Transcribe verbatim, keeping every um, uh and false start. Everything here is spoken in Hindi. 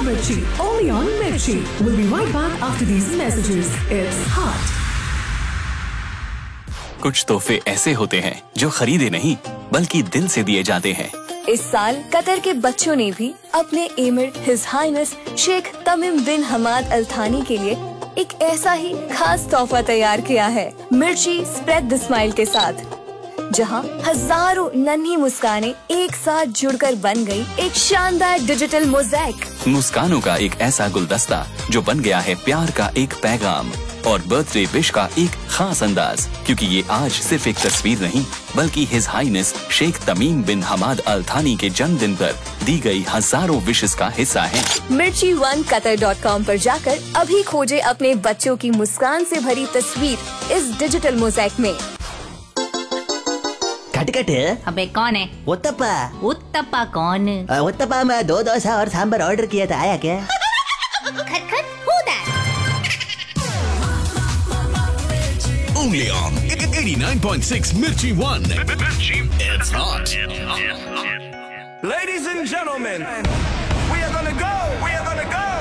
Mirchi, only on Mirchi. We'll be right back after these messages. It's hot. कुछ तोहफे ऐसे होते हैं जो खरीदे नहीं बल्कि दिल से दिए जाते हैं। इस साल कतर के बच्चों ने भी अपने emir his highness Sheikh Tamim बिन हमाद अल थानी के लिए एक ऐसा ही खास तोहफा तैयार किया है। मिर्ची स्प्रेड द स्माइल के साथ, जहां हजारों नन्ही मुस्कानें एक साथ जुड़कर बन गई एक शानदार डिजिटल मोज़ेक। मुस्कानों का एक ऐसा गुलदस्ता जो बन गया है प्यार का एक पैगाम और बर्थडे विश का एक खास अंदाज, क्योंकि ये आज सिर्फ एक तस्वीर नहीं बल्कि हिज हाइनेस शेख तमीम बिन हमाद अल थानी के जन्मदिन पर दी गई हजारों विशेस का हिस्सा है। मिर्ची वन कतर डॉट कॉम पर जाकर अभी खोजे अपने बच्चों की मुस्कान से भरी तस्वीर इस डिजिटल मोज़ेक में। कट कट, अबे कौन है? उत्तप्पा। उत्तप्पा कौन? उत्तप्पा में दो डोसा और सांभर ऑर्डर किया था, आया क्या? खट खट, who that? Only on eighty-nine point six Mirchi One. Mirchi, it's hot. Ladies and gentlemen, we are gonna go. We are gonna go.